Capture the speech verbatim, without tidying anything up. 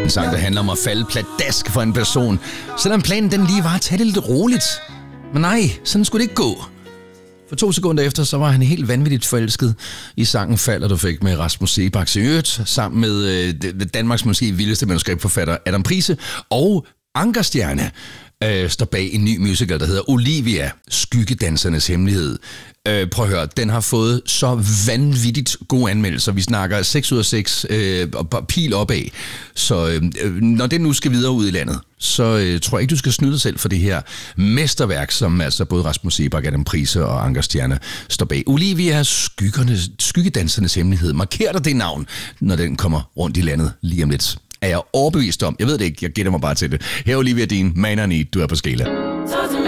En sang, der handler om at falde pladask for en person, selvom planen den lige var at tage det lidt roligt. Men nej, sådan skulle det ikke gå. For to sekunder efter, så var han helt vanvittigt forelsket i sangen Falder du fik med Rasmus Seebach i øvrigt, sammen med øh, Danmarks måske vildeste manuskriptforfatter Adam Price og Ankerstjerne øh, står bag en ny musical, der hedder Olivia, Skyggedansernes hemmelighed. Øh, prøv at høre, den har fået så vanvittigt gode anmeldelser. Vi snakker seks ud af seks øh, og pil opad. Så øh, når den nu skal videre ud i landet, så øh, tror jeg ikke, du skal snyde dig selv for det her mesterværk, som altså både Rasmus Seebach, Adam Price og Anker Stjerne står bag. Olivia, Skyggedansernes hemmelighed. Marker dig det navn, når den kommer rundt i landet lige om lidt. Er jeg overbevist om? Jeg ved det ikke, jeg gætter mig bare til det. Her er Olivia Dean, Man I Need, du er på Skala.